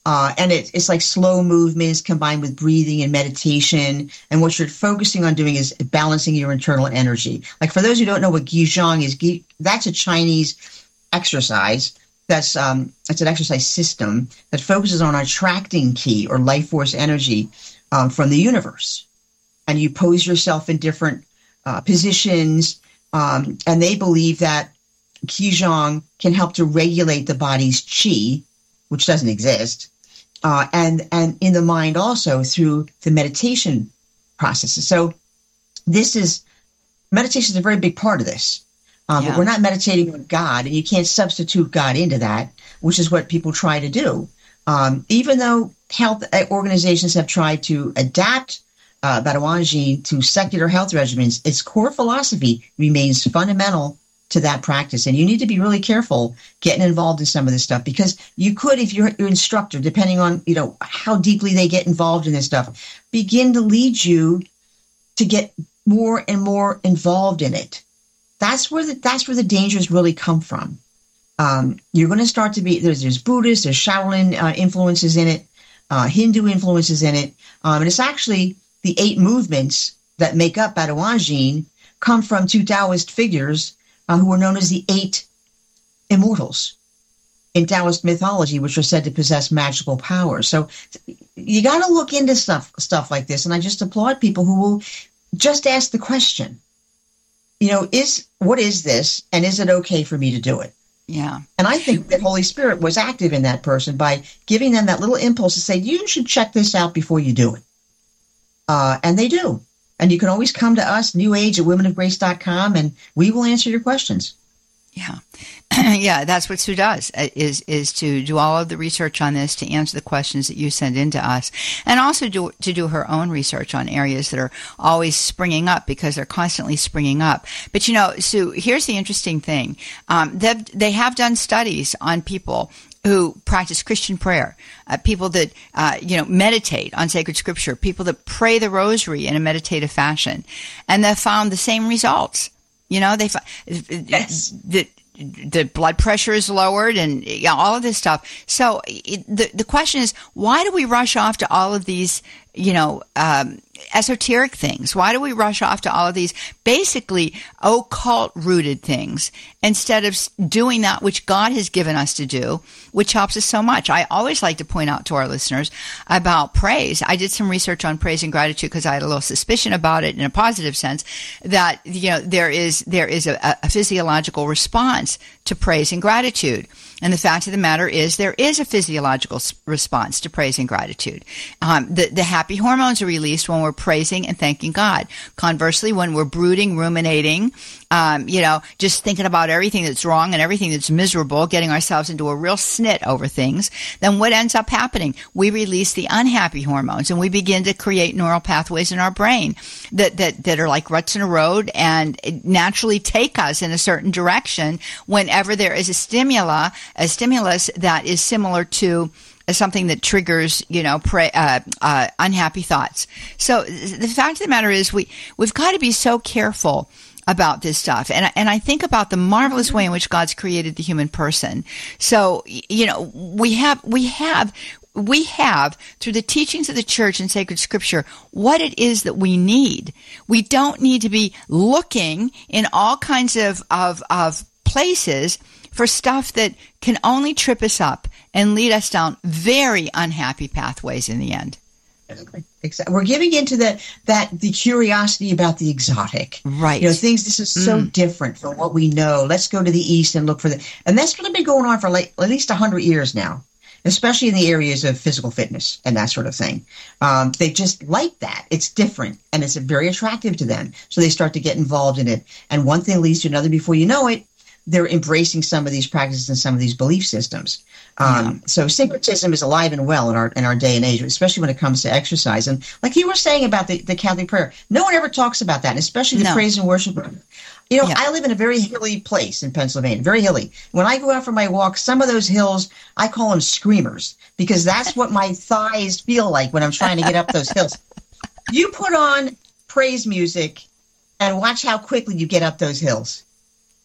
And it's like slow movements combined with breathing and meditation. And what you're focusing on doing is balancing your internal energy. Like for those who don't know what Qigong is, that's a Chinese exercise. It's an exercise system that focuses on attracting Qi or life force energy from the universe. And you pose yourself in different positions. And they believe that Qigong can help to regulate the body's Qi, which doesn't exist, and in the mind also through the meditation processes. So meditation is a very big part of this. But we're not meditating with God, and you can't substitute God into that, which is what people try to do. Even though health organizations have tried to adapt Badawanjin to secular health regimens, its core philosophy remains fundamental to that practice. And you need to be really careful getting involved in some of this stuff, because you could, if your instructor, depending on, how deeply they get involved in this stuff, begin to lead you to get more and more involved in it. That's where the dangers really come from. You're going to start to be, there's Buddhist, there's Shaolin influences in it, Hindu influences in it. And it's actually the 8 movements that make up Badawanjin come from 2 Taoist figures who were known as the 8 immortals in Taoist mythology, which are said to possess magical powers. So you got to look into stuff like this. And I just applaud people who will just ask the question, what is this? And is it okay for me to do it? Yeah. And I think that Holy Spirit was active in that person by giving them that little impulse to say, you should check this out before you do it. And they do. And you can always come to us, New Age at womenofgrace.com, and we will answer your questions. Yeah. Yeah, that's what Sue does, is to do all of the research on this, to answer the questions that you send in to us, and also to do her own research on areas that are always springing up, because they're constantly springing up. But, Sue, here's the interesting thing. They have done studies on people who practice Christian prayer, people that, meditate on sacred scripture, people that pray the rosary in a meditative fashion, and they've found the same results. They find that the blood pressure is lowered and all of this stuff. So the question is, why do we rush off to all of these, esoteric things? Why do we rush off to all of these basically occult rooted things instead of doing that which God has given us to do, which helps us so much? I always like to point out to our listeners about praise. I did some research on praise and gratitude because I had a little suspicion about it in a positive sense, that there is a physiological response to praise and gratitude. And the fact of the matter is, there is a physiological response to praise and gratitude. The happy hormones are released when we're praising and thanking God. Conversely, when we're brooding, ruminating, just thinking about everything that's wrong and everything that's miserable, getting ourselves into a real snit over things, then what ends up happening? We release the unhappy hormones, and we begin to create neural pathways in our brain that are like ruts in a road and naturally take us in a certain direction whenever there is a stimulus that is similar to something that triggers, unhappy thoughts. So the fact of the matter is, we've got to be so careful about this stuff. And I think about the marvelous way in which God's created the human person. So, we have through the teachings of the church and sacred scripture what it is that we need. We don't need to be looking in all kinds of places for stuff that can only trip us up and lead us down very unhappy pathways in the end. Exactly. We're giving into the curiosity about the exotic. Right. Things, this is so different from what we know. Let's go to the East and look for and that's going to be going on for at least 100 years now, especially in the areas of physical fitness and that sort of thing. They just like that. It's different, and it's very attractive to them. So they start to get involved in it. And one thing leads to another. Before you know it, they're embracing some of these practices and some of these belief systems. So syncretism is alive and well in our day and age, especially when it comes to exercise. And like you were saying about the Catholic prayer, no one ever talks about that, and especially the praise and worship. I live in a very hilly place in Pennsylvania, very hilly. When I go out for my walk, some of those hills, I call them screamers, because that's what my thighs feel like when I'm trying to get up those hills. You put on praise music and watch how quickly you get up those hills.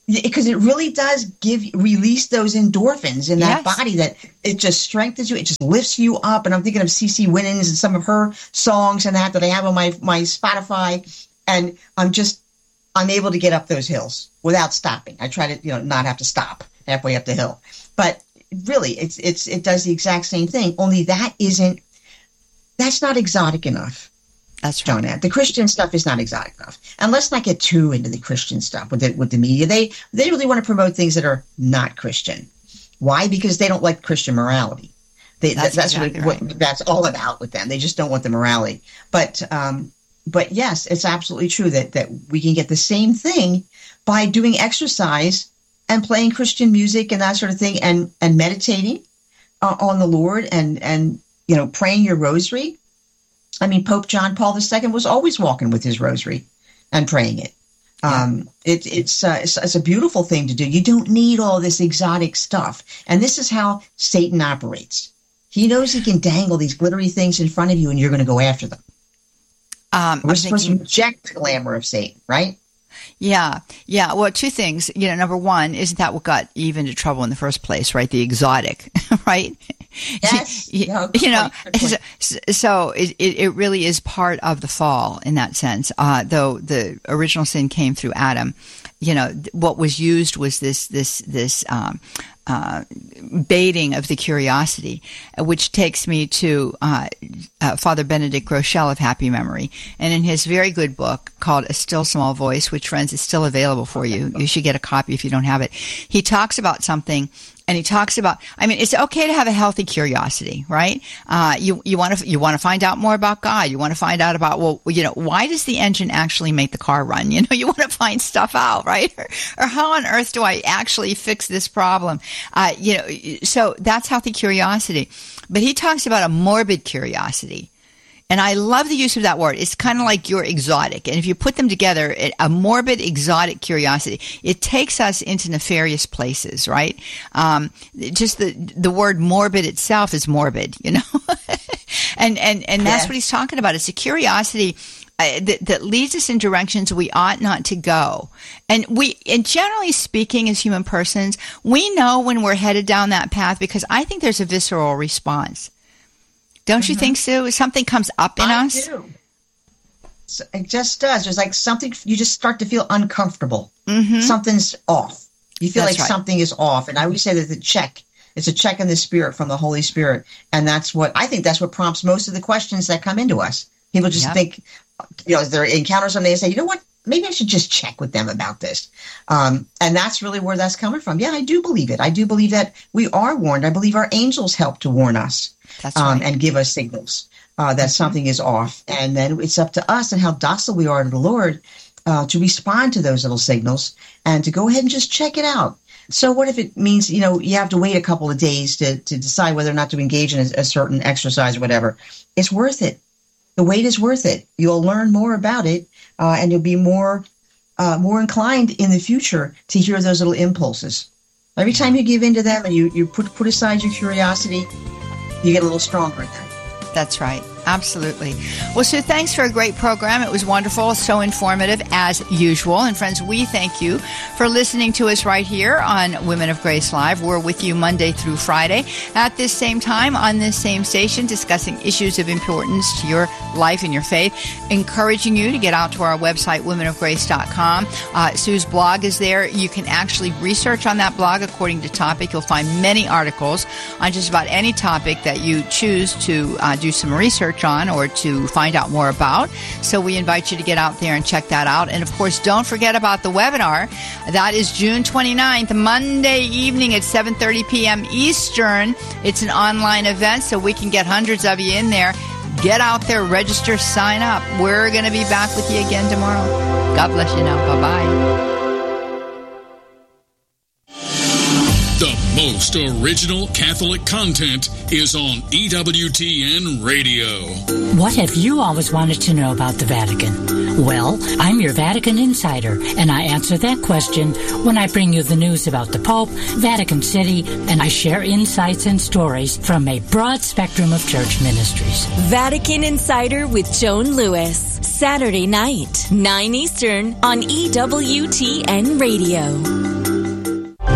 because it really does release those endorphins in that body that it just strengthens you. It just lifts you up. And I'm thinking of CeCe Winans and some of her songs and that I have on my Spotify. And I'm able to get up those hills without stopping. I try to, not have to stop halfway up the hill. But really, it does the exact same thing. Only that's not exotic enough. That's right. Jonette. The Christian stuff is not exotic enough. And let's not get too into the Christian stuff with the media. They really want to promote things that are not Christian. Why? Because they don't like Christian morality. That's exactly what that's all about with them. They just don't want the morality. But yes, it's absolutely true that we can get the same thing by doing exercise and playing Christian music and that sort of thing, and meditating on the Lord and praying your rosary. I mean, Pope John Paul II was always walking with his rosary and praying it. It's a beautiful thing to do. You don't need all this exotic stuff. And this is how Satan operates. He knows he can dangle these glittery things in front of you, and you're going to go after them. We're supposed to reject the glamour of Satan, right? Yeah. Well, two things. Number one, isn't that what got Eve into trouble in the first place, right? The exotic, right? Yes. So it really is part of the fall in that sense. Though the original sin came through Adam, what was used was this baiting of the curiosity, which takes me to Father Benedict Groeschel of happy memory. And in his very good book called A Still Small Voice, which, friends, is still available for you. You should get a copy if you don't have it. He talks about something. And he talks about, it's okay to have a healthy curiosity, right? You want to find out more about God. You want to find out about, why does the engine actually make the car run? You want to find stuff out, right? Or how on earth do I actually fix this problem? So that's healthy curiosity. But he talks about a morbid curiosity. And I love the use of that word. It's kind of like your exotic. And if you put them together, a morbid, exotic curiosity, it takes us into nefarious places, right? Just the word morbid itself is morbid, and that's what he's talking about. It's a curiosity that leads us in directions we ought not to go. And generally speaking, as human persons, we know when we're headed down that path because I think there's a visceral response. Don't you think, Sue? Something comes up in us? I do. It just does. There's like something, you just start to feel uncomfortable. Mm-hmm. Something's off. You feel like something is off. And I always say that it's a check in the spirit from the Holy Spirit. And that's what prompts most of the questions that come into us. People just think, they encounter something and say, you know what? Maybe I should just check with them about this. And that's really where that's coming from. Yeah, I do believe it. I do believe that we are warned. I believe our angels help to warn us. That's right. And give us signals that something is off. And then it's up to us and how docile we are to the Lord to respond to those little signals and to go ahead and just check it out. So what if it means, you have to wait a couple of days to decide whether or not to engage in a certain exercise or whatever? It's worth it. The wait is worth it. You'll learn more about it and you'll be more inclined in the future to hear those little impulses. Every time you give in to them and you put aside your curiosity, you get a little stronger in that. That's right. Absolutely. Well, Sue, thanks for a great program. It was wonderful, so informative as usual. And friends, we thank you for listening to us right here on Women of Grace Live. We're with you Monday through Friday at this same time on this same station, discussing issues of importance to your life and your faith, encouraging you to get out to our website, womenofgrace.com. Sue's blog is there. You can actually research on that blog according to topic. You'll find many articles on just about any topic that you choose to do some research on or to find out more about. So we invite you to get out there and check that out. And of course, don't forget about the webinar. That is June 29th, Monday evening at 7:30 p.m. Eastern. It's an online event, so we can get hundreds of you in there. Get out there, register, sign up. We're going to be back with you again tomorrow. God bless you now. Bye-bye. The most original Catholic content is on EWTN Radio. What have you always wanted to know about the Vatican? Well, I'm your Vatican insider, and I answer that question when I bring you the news about the Pope, Vatican City, and I share insights and stories from a broad spectrum of church ministries. Vatican Insider with Joan Lewis, Saturday night, 9 Eastern on EWTN Radio.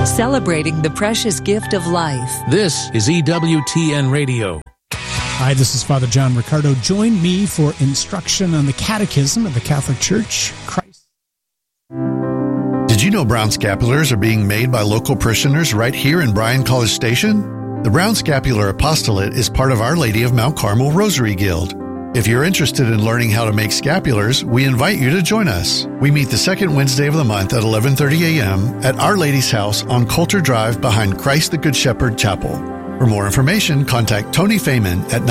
Celebrating the precious gift of life. This is EWTN Radio. Hi, this is Father John Riccardo. Join me for instruction on the Catechism of the Catholic Church. Christ. Did you know brown scapulars are being made by local parishioners right here in Bryan College Station? The Brown Scapular Apostolate is part of Our Lady of Mount Carmel Rosary Guild. If you're interested in learning how to make scapulars, we invite you to join us. We meet the second Wednesday of the month at 11:30 a.m. at Our Lady's House on Coulter Drive behind Christ the Good Shepherd Chapel. For more information, contact Tony Feynman at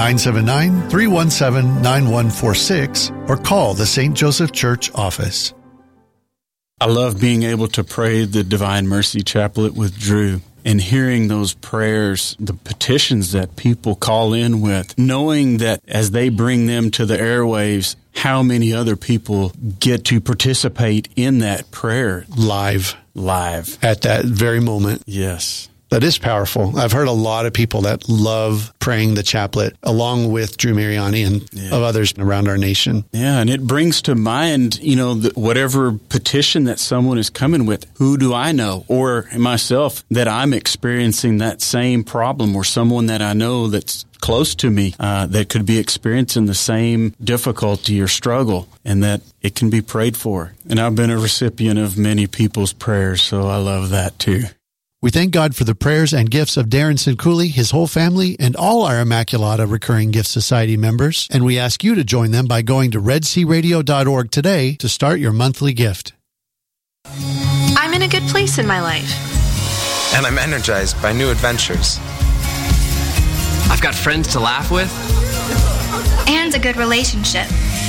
979-317-9146 or call the St. Joseph Church office. I love being able to pray the Divine Mercy Chaplet with Drew and hearing those prayers, the petitions that people call in with, knowing that as they bring them to the airwaves, how many other people get to participate in that prayer. Live. At that very moment. Yes. That is powerful. I've heard a lot of people that love praying the chaplet along with Drew Mariani and of others around our nation. Yeah, and it brings to mind, whatever petition that someone is coming with, who do I know? Or myself, that I'm experiencing that same problem, or someone that I know that's close to me that could be experiencing the same difficulty or struggle, and that it can be prayed for. And I've been a recipient of many people's prayers, so I love that too. We thank God for the prayers and gifts of Darren Sincooley, his whole family, and all our Immaculata Recurring Gift Society members, and we ask you to join them by going to redsearadio.org today to start your monthly gift. I'm in a good place in my life. And I'm energized by new adventures. I've got friends to laugh with. And a good relationship.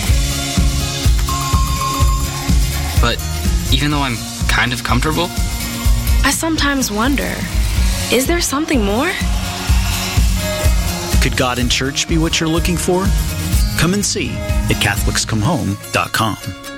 But even though I'm kind of comfortable, I sometimes wonder, is there something more? Could God in church be what you're looking for? Come and see at CatholicsComeHome.com.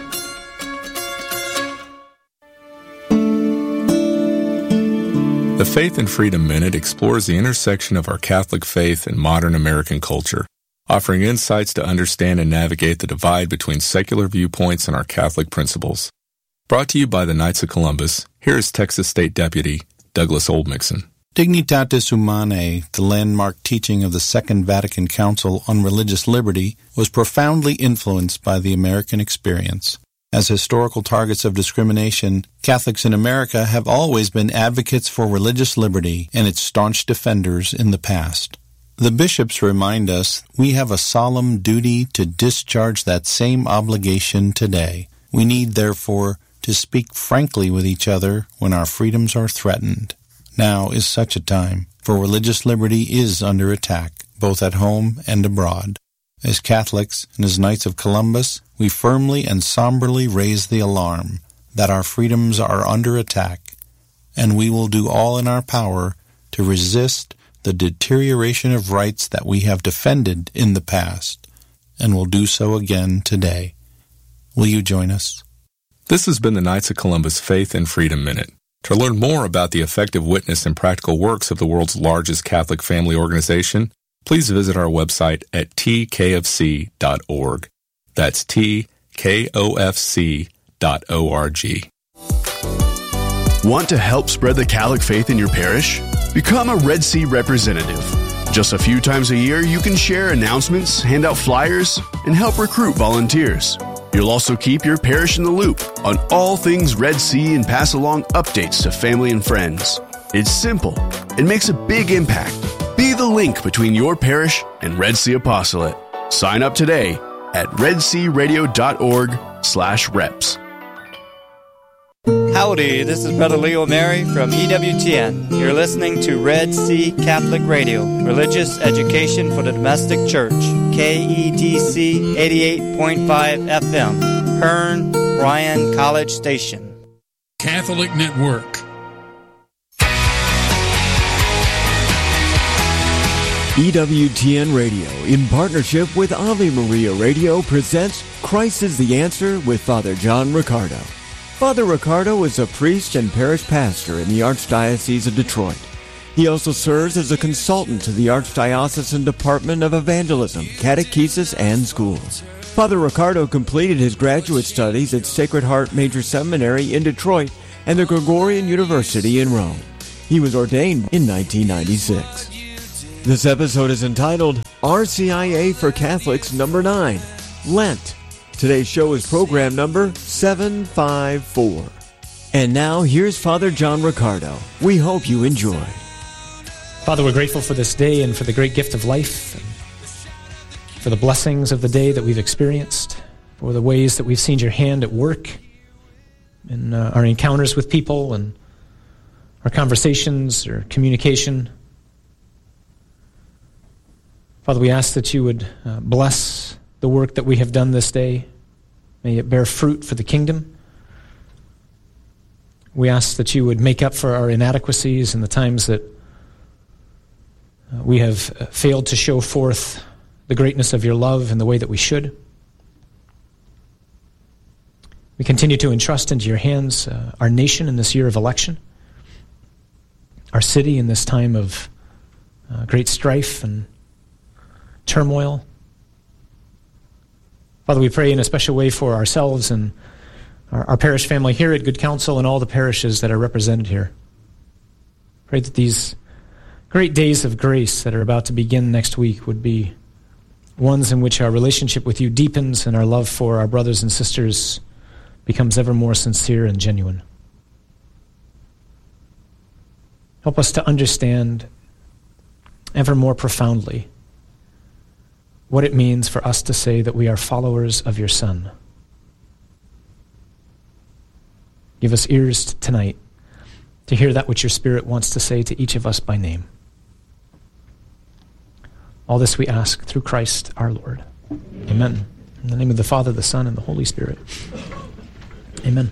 The Faith and Freedom Minute explores the intersection of our Catholic faith and modern American culture, offering insights to understand and navigate the divide between secular viewpoints and our Catholic principles. Brought to you by the Knights of Columbus, here is Texas State Deputy Douglas Oldmixon. Dignitatis Humanae, the landmark teaching of the Second Vatican Council on religious liberty, was profoundly influenced by the American experience. As historical targets of discrimination, Catholics in America have always been advocates for religious liberty and its staunch defenders in the past. The bishops remind us we have a solemn duty to discharge that same obligation today. We need, therefore, to speak frankly with each other when our freedoms are threatened. Now is such a time, for religious liberty is under attack, both at home and abroad. As Catholics and as Knights of Columbus, we firmly and somberly raise the alarm that our freedoms are under attack, and we will do all in our power to resist the deterioration of rights that we have defended in the past, and will do so again today. Will you join us? This has been the Knights of Columbus Faith and Freedom Minute. To learn more about the effective witness and practical works of the world's largest Catholic family organization, please visit our website at tkfc.org. That's tkofc.org. Want to help spread the Catholic faith in your parish? Become a Red Sea representative. Just a few times a year, you can share announcements, hand out flyers, and help recruit volunteers. You'll also keep your parish in the loop on all things Red Sea and pass along updates to family and friends. It's simple and makes a big impact. Be the link between your parish and Red Sea Apostolate. Sign up today at redsearadio.org/reps. Howdy, this is Brother Leo Mary from EWTN. You're listening to Red Sea Catholic Radio, religious education for the domestic church. KEDC 88.5 FM, Hearn, Bryan College Station. Catholic Network. EWTN Radio, in partnership with Ave Maria Radio, presents Christ is the Answer with Father John Riccardo. Father Riccardo is a priest and parish pastor in the Archdiocese of Detroit. He also serves as a consultant to the Archdiocesan Department of Evangelism, Catechesis, and Schools. Father Riccardo completed his graduate studies at Sacred Heart Major Seminary in Detroit and the Gregorian University in Rome. He was ordained in 1996. This episode is entitled RCIA for Catholics number 9, Lent. Today's show is program number 754. And now here's Father John Riccardo. We hope you enjoy. Father, we're grateful for this day and for the great gift of life, and for the blessings of the day that we've experienced, for the ways that we've seen your hand at work in our encounters with people and our conversations or communication. Father, we ask that you would bless the work that we have done this day. May it bear fruit for the kingdom. We ask that you would make up for our inadequacies and the times that we have failed to show forth the greatness of your love in the way that we should. We continue to entrust into your hands our nation in this year of election, our city in this time of great strife and turmoil. Father, we pray in a special way for ourselves and our parish family here at Good Counsel and all the parishes that are represented here. Pray that these great days of grace that are about to begin next week would be ones in which our relationship with you deepens and our love for our brothers and sisters becomes ever more sincere and genuine. Help us to understand ever more profoundly what it means for us to say that we are followers of your Son. Give us ears tonight to hear that which your Spirit wants to say to each of us by name. All this we ask through Christ our Lord. Amen. In the name of the Father, the Son, and the Holy Spirit. Amen.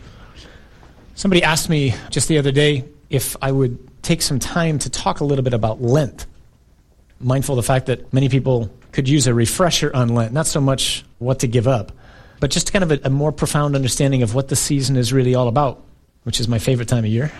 Somebody asked me just the other day if I would take some time to talk a little bit about Lent. Mindful of the fact that many people could use a refresher on Lent, not so much what to give up, but just kind of a more profound understanding of what the season is really all about, which is my favorite time of year.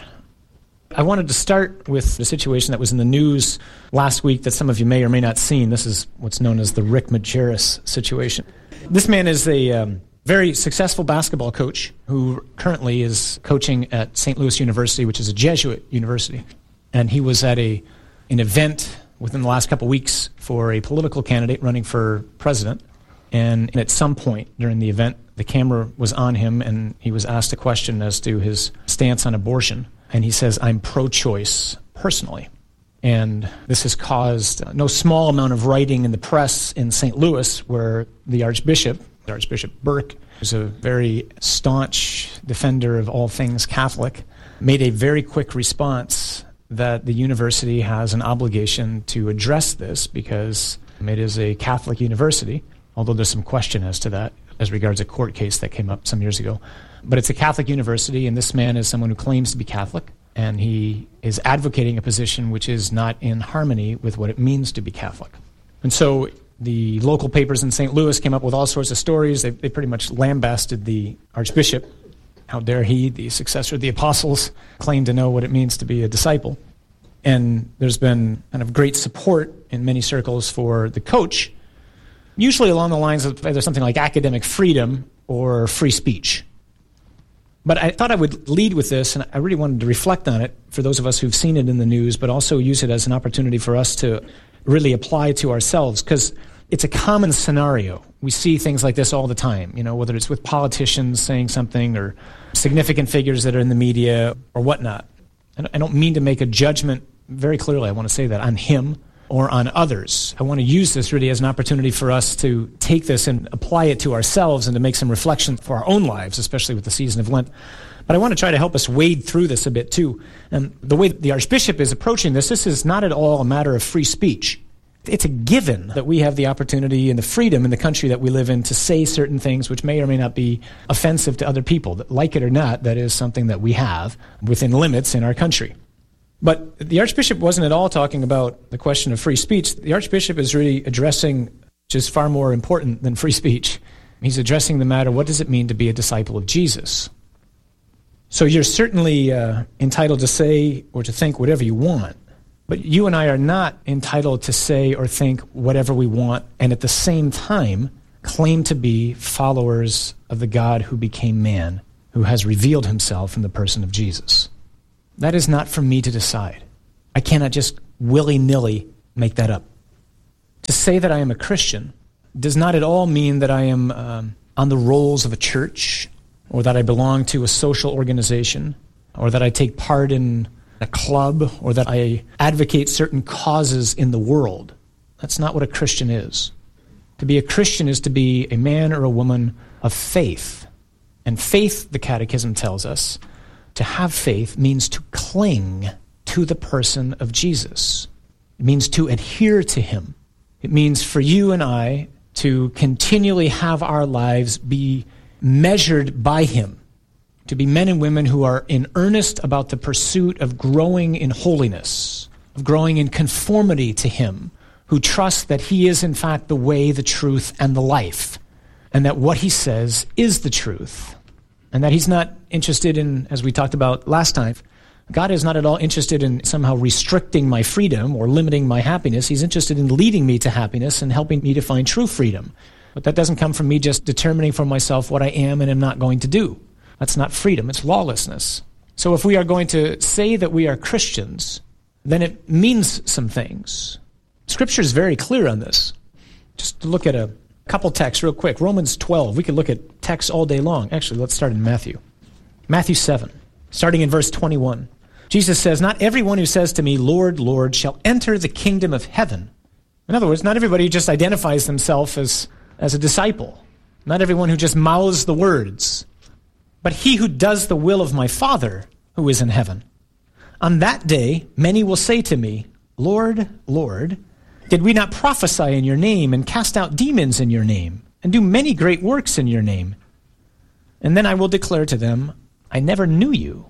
I wanted to start with the situation that was in the news last week that some of you may or may not seen. This is what's known as the Rick Majerus situation. This man is a very successful basketball coach who currently is coaching at St. Louis University, which is a Jesuit university. And he was at an event within the last couple weeks for a political candidate running for president. And at some point during the event, the camera was on him and he was asked a question as to his stance on abortion. And he says, "I'm pro-choice personally." And this has caused no small amount of writing in the press in St. Louis, where the Archbishop Burke, who's a very staunch defender of all things Catholic, made a very quick response that the university has an obligation to address this because it is a Catholic university, although there's some question as to that as regards a court case that came up some years ago. But it's a Catholic university, and this man is someone who claims to be Catholic, and he is advocating a position which is not in harmony with what it means to be Catholic. And so the local papers in St. Louis came up with all sorts of stories. They pretty much lambasted the Archbishop. How dare he, the successor of the apostles, claim to know what it means to be a disciple. And there's been kind of great support in many circles for the coach, usually along the lines of either something like academic freedom or free speech. But I thought I would lead with this, and I really wanted to reflect on it for those of us who've seen it in the news, but also use it as an opportunity for us to really apply to ourselves, because it's a common scenario. We see things like this all the time, whether it's with politicians saying something or significant figures that are in the media or whatnot. And I don't mean to make a judgment very clearly, I want to say that, on him or on others. I want to use this really as an opportunity for us to take this and apply it to ourselves and to make some reflection for our own lives, especially with the season of Lent. But I want to try to help us wade through this a bit too. And the way the Archbishop is approaching this is not at all a matter of free speech. It's a given that we have the opportunity and the freedom in the country that we live in to say certain things which may or may not be offensive to other people. Like it or not, that is something that we have within limits in our country. But the Archbishop wasn't at all talking about the question of free speech. The Archbishop is really addressing, which is far more important than free speech. He's addressing the matter, what does it mean to be a disciple of Jesus? So you're certainly entitled to say or to think whatever you want, but you and I are not entitled to say or think whatever we want and at the same time claim to be followers of the God who became man, who has revealed himself in the person of Jesus. That is not for me to decide. I cannot just willy-nilly make that up. To say that I am a Christian does not at all mean that I am on the rolls of a church, or that I belong to a social organization, or that I take part in a club, or that I advocate certain causes in the world. That's not what a Christian is. To be a Christian is to be a man or a woman of faith. And faith, the Catechism tells us, to have faith means to cling to the person of Jesus. It means to adhere to him. It means for you and I to continually have our lives be measured by him, to be men and women who are in earnest about the pursuit of growing in holiness, of growing in conformity to him, who trust that he is in fact the way, the truth, and the life, and that what he says is the truth, and that he's not interested in, as we talked about last time, God is not at all interested in somehow restricting my freedom or limiting my happiness. He's interested in leading me to happiness and helping me to find true freedom. But that doesn't come from me just determining for myself what I am and am not going to do. That's not freedom, it's lawlessness. So if we are going to say that we are Christians, then it means some things. Scripture is very clear on this. Just to look at a couple texts real quick. Romans 12. We could look at texts all day long. Actually, let's start in Matthew. Matthew 7, starting in verse 21. Jesus says, "Not everyone who says to me, 'Lord, Lord,' shall enter the kingdom of heaven." In other words, not everybody who just identifies themselves as a disciple. Not everyone who just mouths the words. But he who does the will of my Father who is in heaven. On that day, many will say to me, 'Lord, Lord, did we not prophesy in your name and cast out demons in your name and do many great works in your name?' And then I will declare to them, 'I never knew you.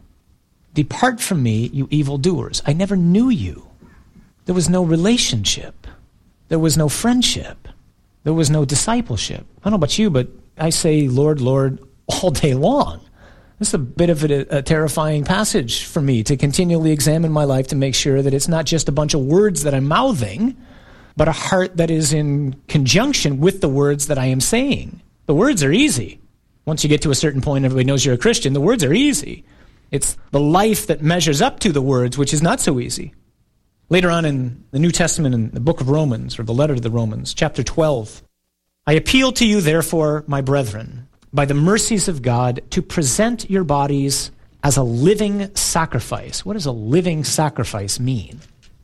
Depart from me, you evildoers.'" I never knew you. There was no relationship. There was no friendship. There was no discipleship. I don't know about you, but I say, "Lord, Lord," all day long. This is a bit of a terrifying passage for me to continually examine my life to make sure that it's not just a bunch of words that I'm mouthing, but a heart that is in conjunction with the words that I am saying. The words are easy. Once you get to a certain point, everybody knows you're a Christian. The words are easy. It's the life that measures up to the words, which is not so easy. Later on in the New Testament, in the book of Romans, or the letter to the Romans, chapter 12, "I appeal to you, therefore, my brethren, by the mercies of God, to present your bodies as a living sacrifice." What does a living sacrifice mean?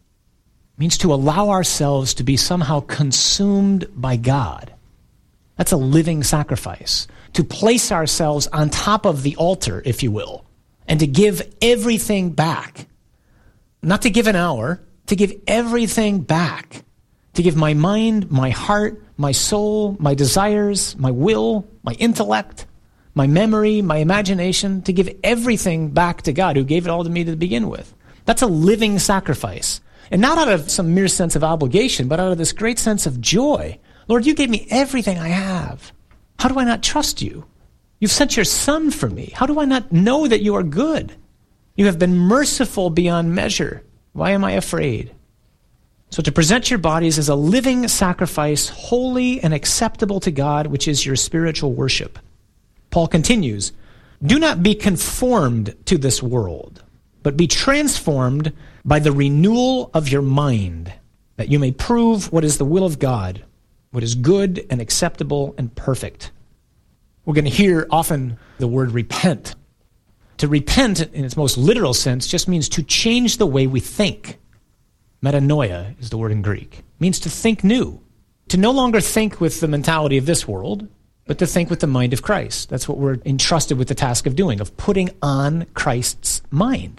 It means to allow ourselves to be somehow consumed by God. That's a living sacrifice. To place ourselves on top of the altar, if you will, and to give everything back. Not to give an hour, to give everything back. To give my mind, my heart, my soul, my desires, my will, my intellect, my memory, my imagination, to give everything back to God who gave it all to me to begin with. That's a living sacrifice. And not out of some mere sense of obligation, but out of this great sense of joy. Lord, you gave me everything I have. How do I not trust you? You've sent your Son for me. How do I not know that you are good? You have been merciful beyond measure. Why am I afraid? So to present your bodies as a living sacrifice, holy and acceptable to God, which is your spiritual worship. Paul continues, "Do not be conformed to this world, but be transformed by the renewal of your mind, that you may prove what is the will of God, what is good and acceptable and perfect." We're going to hear often the word repent. To repent, in its most literal sense, just means to change the way we think. Metanoia is the word in Greek. It means to think new. To no longer think with the mentality of this world, but to think with the mind of Christ. That's what we're entrusted with the task of doing, of putting on Christ's mind.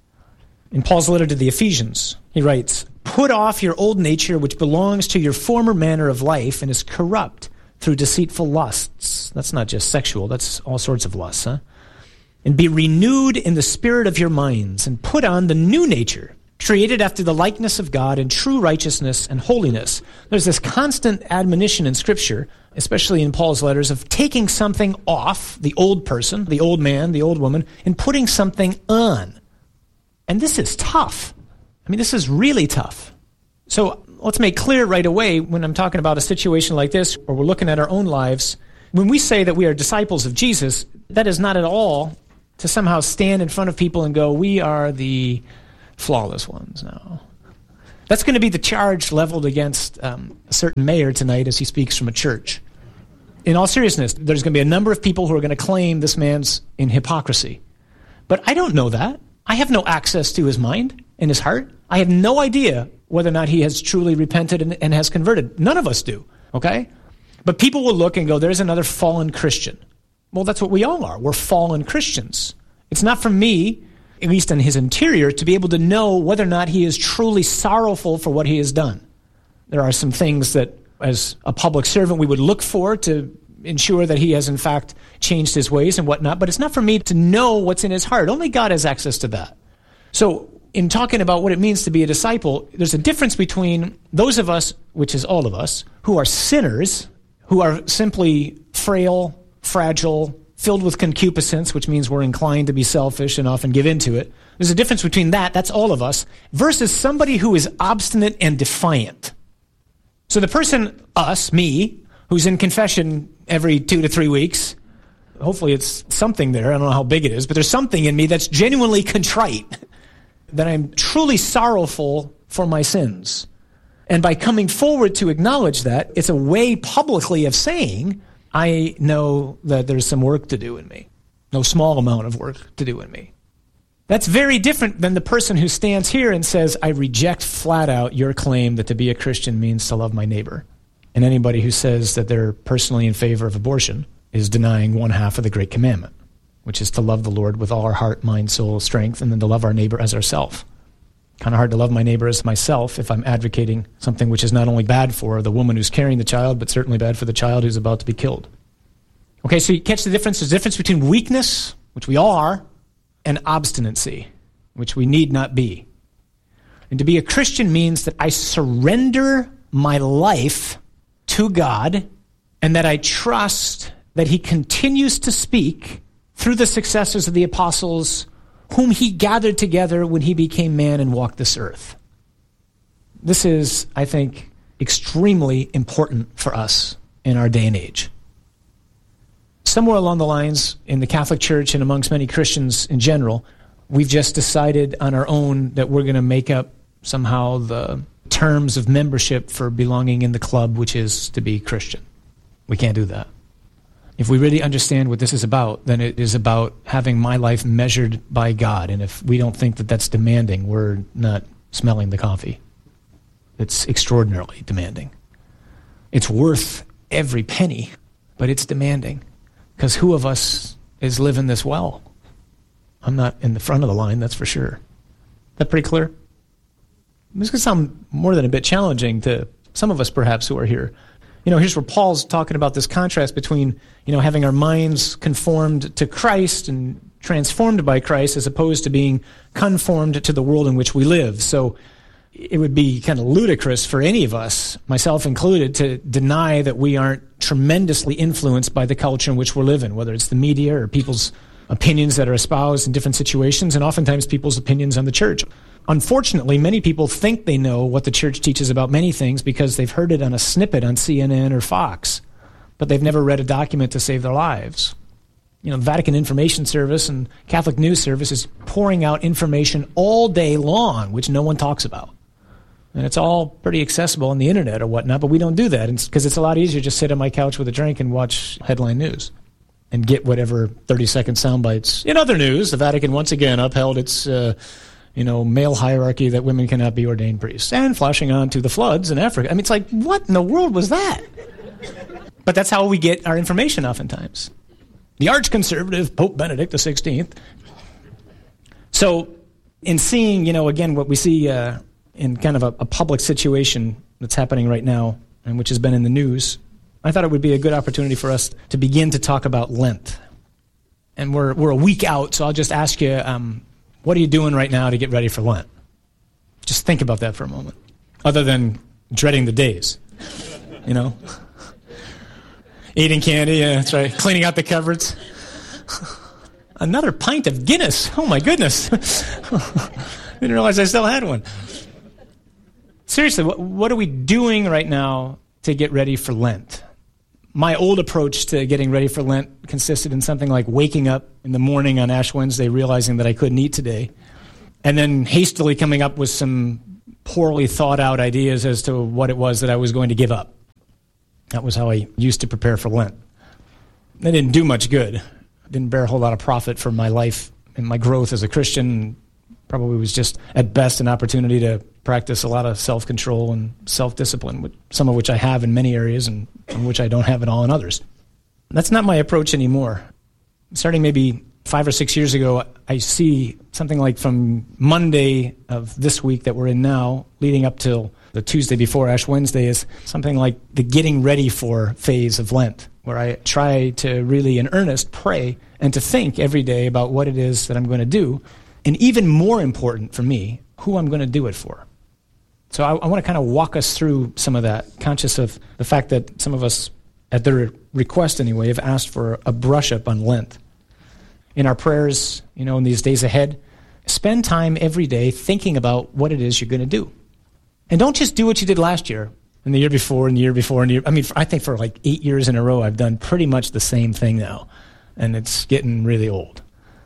In Paul's letter to the Ephesians, he writes, "Put off your old nature, which belongs to your former manner of life and is corrupt through deceitful lusts." That's not just sexual, that's all sorts of lusts, huh? "And be renewed in the spirit of your minds, and put on the new nature, created after the likeness of God in true righteousness and holiness." There's this constant admonition in Scripture, especially in Paul's letters, of taking something off, the old person, the old man, the old woman, and putting something on. And this is tough. I mean, this is really tough. So let's make clear right away, when I'm talking about a situation like this, or we're looking at our own lives, when we say that we are disciples of Jesus, that is not at all to somehow stand in front of people and go, we are the flawless ones now. That's going to be the charge leveled against a certain mayor tonight as he speaks from a church. In all seriousness, there's going to be a number of people who are going to claim this man's in hypocrisy. But I don't know that. I have no access to his mind and his heart. I have no idea whether or not he has truly repented and has converted. None of us do, okay? But people will look and go, there's another fallen Christian. Well, that's what we all are. We're fallen Christians. It's not for me, at least in his interior, to be able to know whether or not he is truly sorrowful for what he has done. There are some things that, as a public servant, we would look for to ensure that he has, in fact, changed his ways and whatnot. But it's not for me to know what's in his heart. Only God has access to that. So in talking about what it means to be a disciple, there's a difference between those of us, which is all of us, who are sinners, who are simply frail, fragile, filled with concupiscence, which means we're inclined to be selfish and often give into it. There's a difference between that's all of us, versus somebody who is obstinate and defiant. So the person, us, me, who's in confession every 2 to 3 weeks, hopefully it's something there, I don't know how big it is, but there's something in me that's genuinely contrite, that I'm truly sorrowful for my sins. And by coming forward to acknowledge that, it's a way publicly of saying, I know that there's some work to do in me. No small amount of work to do in me. That's very different than the person who stands here and says, I reject flat out your claim that to be a Christian means to love my neighbor. And anybody who says that they're personally in favor of abortion is denying one half of the great commandment, which is to love the Lord with all our heart, mind, soul, strength, and then to love our neighbor as ourselves. Kind of hard to love my neighbor as myself if I'm advocating something which is not only bad for the woman who's carrying the child, but certainly bad for the child who's about to be killed. Okay, so you catch the difference? There's a difference between weakness, which we all are, and obstinacy, which we need not be. And to be a Christian means that I surrender my life to God, and that I trust that he continues to speak through the successors of the apostles whom he gathered together when he became man and walked this earth. This is, I think, extremely important for us in our day and age. Somewhere along the lines in the Catholic Church and amongst many Christians in general, we've just decided on our own that we're going to make up somehow the terms of membership for belonging in the club, which is to be Christian. We can't do that. If we really understand what this is about, then it is about having my life measured by God. And if we don't think that that's demanding, we're not smelling the coffee. It's extraordinarily demanding. It's worth every penny, but it's demanding. Because who of us is living this well? I'm not in the front of the line, that's for sure. Is that pretty clear? This could sound more than a bit challenging to some of us perhaps who are here. You know, here's where Paul's talking about this contrast between, having our minds conformed to Christ and transformed by Christ as opposed to being conformed to the world in which we live. So it would be kind of ludicrous for any of us, myself included, to deny that we aren't tremendously influenced by the culture in which we're living, whether it's the media or people's opinions that are espoused in different situations, and oftentimes people's opinions on the church. Unfortunately, many people think they know what the church teaches about many things because they've heard it on a snippet on CNN or Fox, but they've never read a document to save their lives. The Vatican Information Service and Catholic News Service is pouring out information all day long, which no one talks about. And it's all pretty accessible on the internet or whatnot, but we don't do that because it's a lot easier to just sit on my couch with a drink and watch headline news and get whatever 30-second sound bites. In other news, the Vatican once again upheld its male hierarchy that women cannot be ordained priests, and flashing on to the floods in Africa. I mean, it's like, what in the world was that? But that's how we get our information oftentimes. The arch-conservative Pope Benedict XVI. So in seeing, again, what we see in kind of a public situation that's happening right now and which has been in the news, I thought it would be a good opportunity for us to begin to talk about Lent. And we're a week out, so I'll just ask you, what are you doing right now to get ready for Lent? Just think about that for a moment. Other than dreading the days, Eating candy, yeah, that's right. Cleaning out the cupboards. Another pint of Guinness. Oh, my goodness. Didn't realize I still had one. Seriously, what are we doing right now to get ready for Lent? My old approach to getting ready for Lent consisted in something like waking up in the morning on Ash Wednesday, realizing that I couldn't eat today, and then hastily coming up with some poorly thought out ideas as to what it was that I was going to give up. That was how I used to prepare for Lent. That didn't do much good. It didn't bear a whole lot of profit for my life and my growth as a Christian. Probably was just, at best, an opportunity to practice a lot of self-control and self-discipline, some of which I have in many areas and which I don't have at all in others. That's not my approach anymore. Starting maybe 5 or 6 years ago, I see something like from Monday of this week that we're in now, leading up till the Tuesday before Ash Wednesday, is something like the getting ready for phase of Lent, where I try to really in earnest pray and to think every day about what it is that I'm going to do, and even more important for me, who I'm going to do it for. So I want to kind of walk us through some of that, conscious of the fact that some of us, at their request anyway, have asked for a brush up on Lent. In our prayers, in these days ahead, spend time every day thinking about what it is you're going to do. And don't just do what you did last year, and the year before, and the year before, and I think for like 8 years in a row, I've done pretty much the same thing now, and it's getting really old.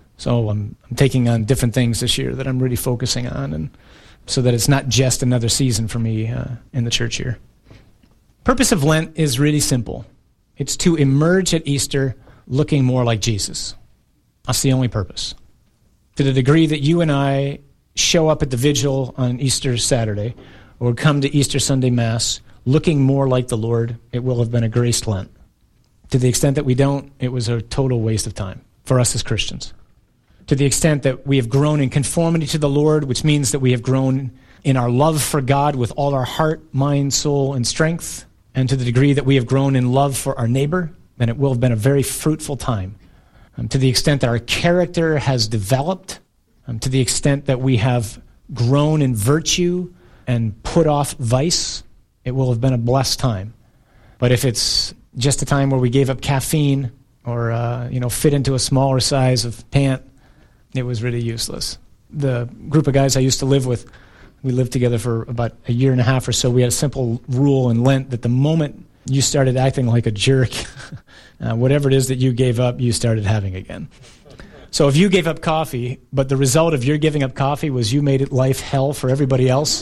So I'm taking on different things this year that I'm really focusing on, and so that it's not just another season for me in the church here. Purpose of Lent is really simple. It's to emerge at Easter looking more like Jesus. That's the only purpose. To the degree that you and I show up at the vigil on Easter Saturday or come to Easter Sunday Mass looking more like the Lord, it will have been a graced Lent. To the extent that we don't, it was a total waste of time for us as Christians. To the extent that we have grown in conformity to the Lord, which means that we have grown in our love for God with all our heart, mind, soul, and strength, and to the degree that we have grown in love for our neighbor, then it will have been a very fruitful time. To the extent that our character has developed, to the extent that we have grown in virtue and put off vice, it will have been a blessed time. But if it's just a time where we gave up caffeine or fit into a smaller size of pant, it was really useless. The group of guys I used to live with, we lived together for about a year and a half or so. We had a simple rule in Lent that the moment you started acting like a jerk, whatever it is that you gave up, you started having again. So if you gave up coffee, but the result of your giving up coffee was you made life hell for everybody else,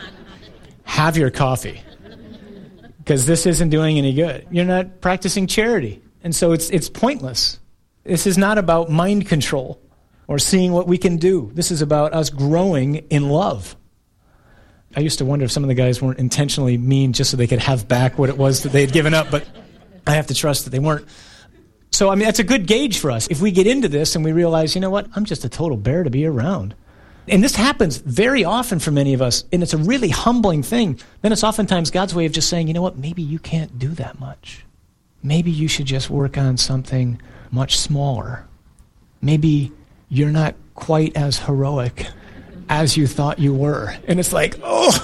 have your coffee. Because this isn't doing any good. You're not practicing charity. And so it's pointless. This is not about mind control or seeing what we can do. This is about us growing in love. I used to wonder if some of the guys weren't intentionally mean just so they could have back what it was that they had given up, but I have to trust that they weren't. So, that's a good gauge for us. If we get into this and we realize, you know what, I'm just a total bear to be around. And this happens very often for many of us, and it's a really humbling thing. Then it's oftentimes God's way of just saying, you know what, maybe you can't do that much. Maybe you should just work on something much smaller. Maybe you're not quite as heroic as you thought you were. And it's like,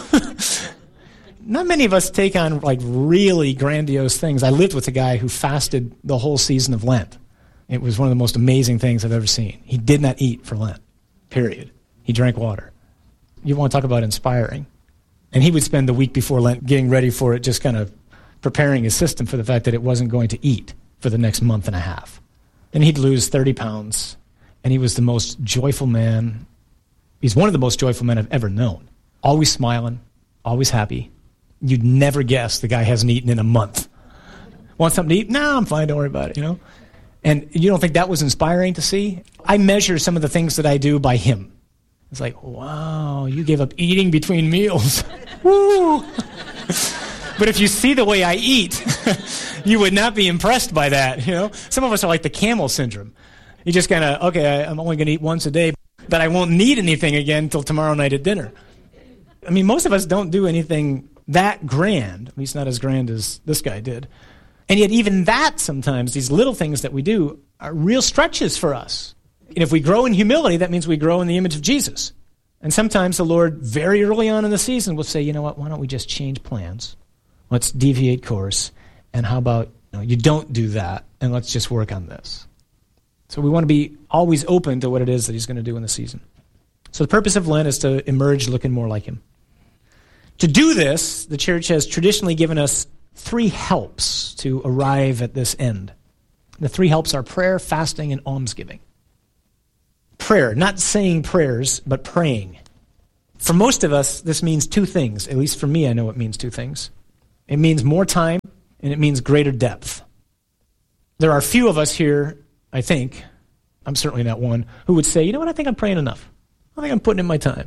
not many of us take on like really grandiose things. I lived with a guy who fasted the whole season of Lent. It was one of the most amazing things I've ever seen. He did not eat for Lent, period. He drank water. You want to talk about inspiring. And he would spend the week before Lent getting ready for it, just kind of preparing his system for the fact that it wasn't going to eat for the next month and a half. And he'd lose 30 pounds. And he was the most joyful man. He's one of the most joyful men I've ever known. Always smiling, always happy. You'd never guess the guy hasn't eaten in a month. Want something to eat? No, I'm fine, don't worry about it, And you don't think that was inspiring to see? I measure some of the things that I do by him. It's like, wow, you gave up eating between meals. Woo! But if you see the way I eat, you would not be impressed by that, Some of us are like the camel syndrome. You just kind of, okay, I'm only going to eat once a day, but I won't need anything again until tomorrow night at dinner. Most of us don't do anything that grand, at least not as grand as this guy did. And yet even that sometimes, these little things that we do, are real stretches for us. And if we grow in humility, that means we grow in the image of Jesus. And sometimes the Lord, very early on in the season, will say, you know what, why don't we just change plans? Let's deviate course. And how about, you don't do that, and let's just work on this. So we want to be always open to what it is that he's going to do in the season. So the purpose of Lent is to emerge looking more like him. To do this, the church has traditionally given us 3 helps to arrive at this end. The 3 helps are prayer, fasting, and almsgiving. Prayer, not saying prayers, but praying. For most of us, this means 2 things. At least for me, I know it means 2 things. It means more time, and it means greater depth. There are few of us here, I think, I'm certainly not one, who would say, you know what, I think I'm praying enough. I think I'm putting in my time.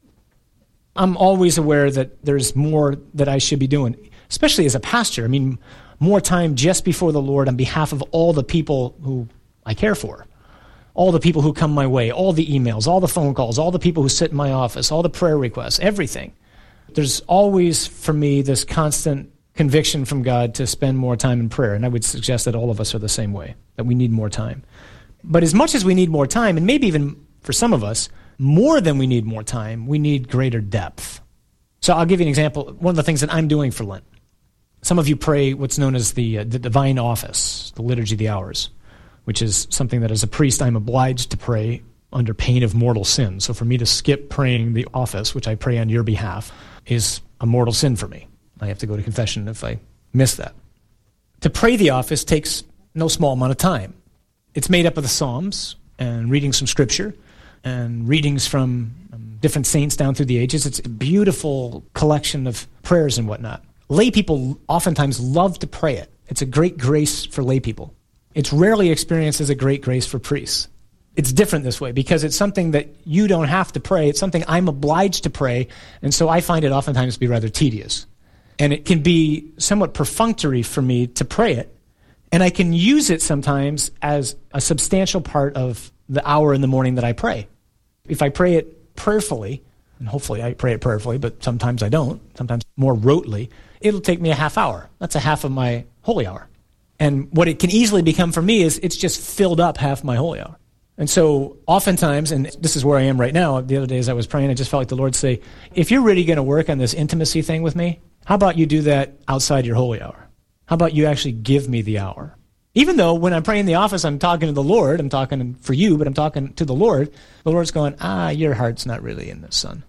I'm always aware that there's more that I should be doing, especially as a pastor. I mean, more time just before the Lord on behalf of all the people who I care for, all the people who come my way, all the emails, all the phone calls, all the people who sit in my office, all the prayer requests, everything. There's always, for me, this constant conviction from God to spend more time in prayer, and I would suggest that all of us are the same way, that we need more time. But as much as we need more time, and maybe even for some of us, more than we need more time, we need greater depth. So I'll give you an example. One of the things that I'm doing for Lent. Some of you pray what's known as the divine office, the liturgy of the hours, which is something that as a priest I'm obliged to pray under pain of mortal sin. So for me to skip praying the office, which I pray on your behalf, is a mortal sin for me. I have to go to confession if I miss that. To pray the office takes no small amount of time. It's made up of the Psalms and reading some scripture and readings from different saints down through the ages. It's a beautiful collection of prayers and whatnot. Lay people oftentimes love to pray it. It's a great grace for lay people. It's rarely experienced as a great grace for priests. It's different this way because it's something that you don't have to pray. It's something I'm obliged to pray, and so I find it oftentimes to be rather tedious. And it can be somewhat perfunctory for me to pray it, and I can use it sometimes as a substantial part of the hour in the morning that I pray. If I pray it prayerfully, and hopefully I pray it prayerfully, but sometimes I don't, sometimes more rotely, it'll take me a half hour. That's a half of my holy hour. And what it can easily become for me is it's just filled up half my holy hour. And so oftentimes, and this is where I am right now, the other day as I was praying, I just felt like the Lord say, if you're really going to work on this intimacy thing with me, how about you do that outside your holy hour? How about you actually give me the hour? Even though when I'm praying in the office, I'm talking to the Lord, I'm talking for you, but I'm talking to the Lord's going, your heart's not really in this, son.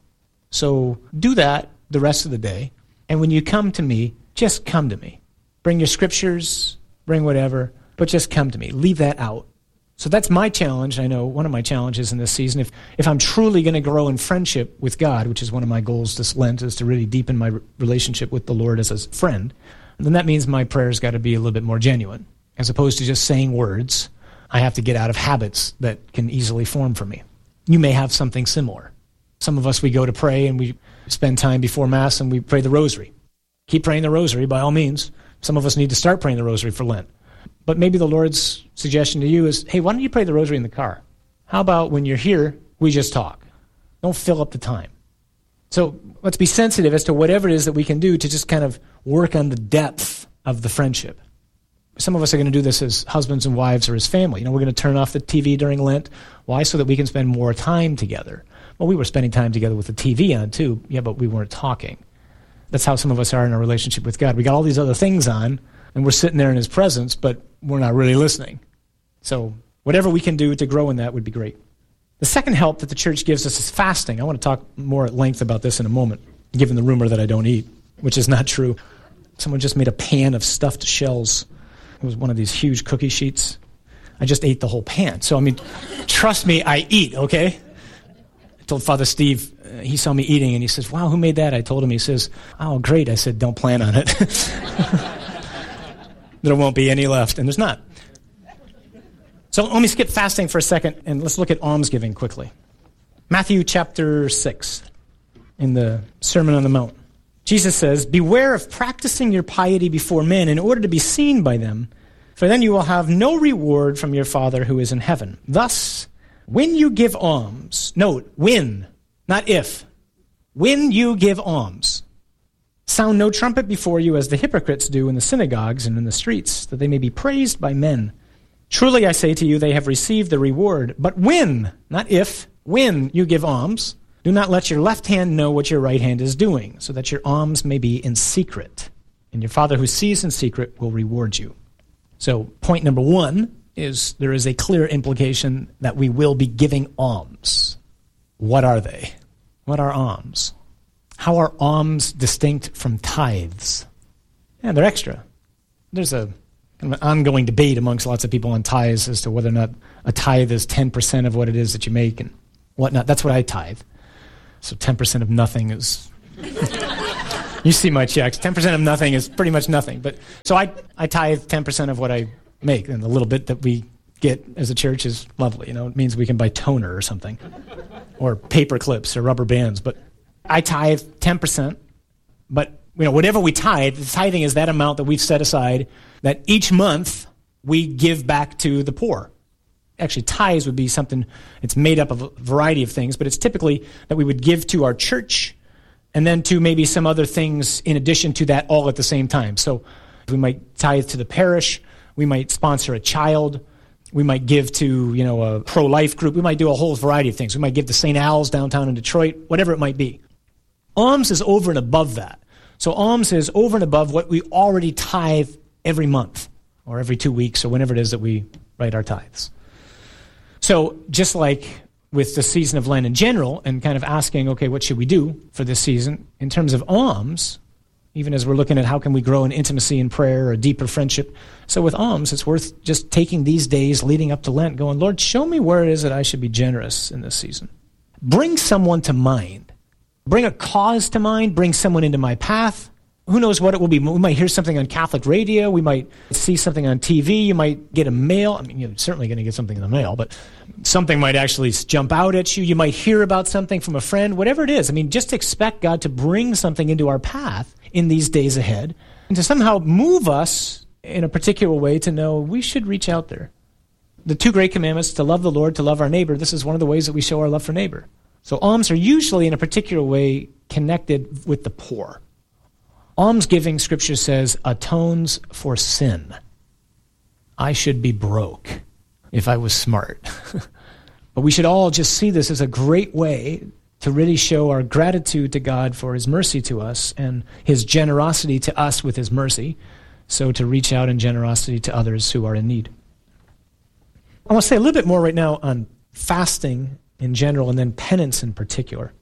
So do that the rest of the day. And when you come to me, just come to me. Bring your scriptures, bring whatever, but just come to me. Leave that out. So that's my challenge. I know one of my challenges in this season, if I'm truly going to grow in friendship with God, which is one of my goals this Lent, is to really deepen my relationship with the Lord as a friend, then that means my prayers got to be a little bit more genuine. As opposed to just saying words, I have to get out of habits that can easily form for me. You may have something similar. Some of us, we go to pray and we spend time before Mass and we pray the rosary. Keep praying the rosary by all means. Some of us need to start praying the rosary for Lent. But maybe the Lord's suggestion to you is, hey, why don't you pray the rosary in the car? How about when you're here, we just talk? Don't fill up the time. So let's be sensitive as to whatever it is that we can do to just kind of work on the depth of the friendship. Some of us are going to do this as husbands and wives or as family. We're going to turn off the TV during Lent. Why? So that we can spend more time together. Well, we were spending time together with the TV on too, but we weren't talking. That's how some of us are in our relationship with God. We got all these other things on, and we're sitting there in His presence, but we're not really listening. So whatever we can do to grow in that would be great. The second help that the church gives us is fasting. I want to talk more at length about this in a moment, given the rumor that I don't eat, which is not true. Someone just made a pan of stuffed shells. It was one of these huge cookie sheets. I just ate the whole pan. So, trust me, I eat, okay? I told Father Steve, he saw me eating, and he says, wow, who made that? I told him, he says, oh, great. I said, don't plan on it. There won't be any left, and there's not. So let me skip fasting for a second, and let's look at almsgiving quickly. Matthew chapter 6, in the Sermon on the Mount. Jesus says, beware of practicing your piety before men in order to be seen by them, for then you will have no reward from your Father who is in heaven. Thus, when you give alms, note, when, not if, when you give alms, sound no trumpet before you as the hypocrites do in the synagogues and in the streets, that they may be praised by men. Truly I say to you, they have received the reward. But when, not if, when you give alms, do not let your left hand know what your right hand is doing, so that your alms may be in secret. And your Father who sees in secret will reward you. So point number one is there is a clear implication that we will be giving alms. What are they? What are alms? How are alms distinct from tithes? Yeah, they're extra. There's a kind of an ongoing debate amongst lots of people on tithes as to whether or not a tithe is 10% of what it is that you make and whatnot. That's what I tithe. So 10% of nothing is... You see my checks. 10% of nothing is pretty much nothing. But so I tithe 10% of what I make, and the little bit that we get as a church is lovely. You know, it means we can buy toner or something, or paper clips or rubber bands. But I tithe 10%. But you know, whatever we tithe, the tithing is that amount that we've set aside that each month we give back to the poor. Actually, tithes would be something, it's made up of a variety of things, but it's typically that we would give to our church and then to maybe some other things in addition to that all at the same time. So we might tithe to the parish, we might sponsor a child, we might give to, you know, a pro-life group, we might do a whole variety of things. We might give to St. Al's downtown in Detroit, whatever it might be. Alms is over and above that. So alms is over and above what we already tithe every month or every 2 weeks or whenever it is that we write our tithes. So just like with the season of Lent in general and kind of asking, okay, what should we do for this season? In terms of alms, even as we're looking at how can we grow in intimacy in prayer or deeper friendship. So with alms, it's worth just taking these days leading up to Lent going, Lord, show me where it is that I should be generous in this season. Bring someone to mind. Bring a cause to mind. Bring someone into my path. Who knows what it will be. We might hear something on Catholic radio. We might see something on TV. You might get a mail. I mean, you're certainly going to get something in the mail, but something might actually jump out at you. You might hear about something from a friend, whatever it is. I mean, just expect God to bring something into our path in these days ahead and to somehow move us in a particular way to know we should reach out there. The 2 great commandments, to love the Lord, to love our neighbor, this is one of the ways that we show our love for neighbor. So alms are usually in a particular way connected with the poor. Almsgiving, Scripture says, atones for sin. I should be broke if I was smart. But we should all just see this as a great way to really show our gratitude to God for His mercy to us and His generosity to us with His mercy, so to reach out in generosity to others who are in need. I want to say a little bit more right now on fasting in general and then penance in particular.